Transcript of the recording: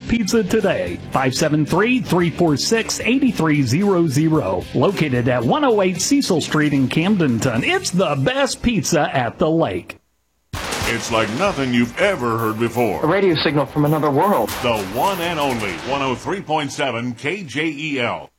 Pizza today. 573-346-8300. Located at 108 Cecil Street in Camdenton. It's the best pizza at the lake. It's like nothing you've ever heard before. A radio signal from another world. The one and only 103.7 KJEL.